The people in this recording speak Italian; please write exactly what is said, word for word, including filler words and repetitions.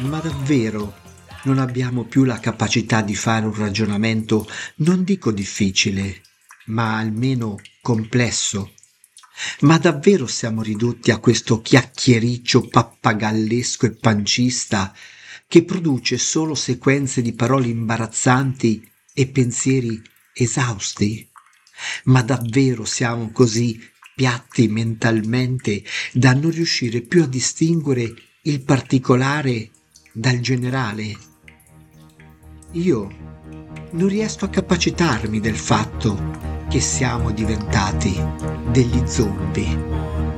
Ma davvero non abbiamo più la capacità di fare un ragionamento, non dico difficile, ma almeno complesso? Ma davvero siamo ridotti a questo chiacchiericcio pappagallesco e pancista che produce solo sequenze di parole imbarazzanti e pensieri esausti? Ma davvero siamo così piatti mentalmente da non riuscire più a distinguere il particolare dal generale? Io non riesco a capacitarmi del fatto che siamo diventati degli zombie.